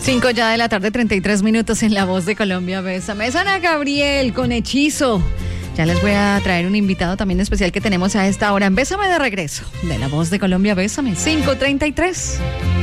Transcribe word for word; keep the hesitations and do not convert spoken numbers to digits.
cinco ya de la tarde, treinta y tres minutos en La Voz de Colombia. Bésame. Es Ana Gabriel con Hechizo. Ya les voy a traer un invitado también especial que tenemos a esta hora en Bésame de regreso. De La Voz de Colombia, Bésame. cinco treinta y tres.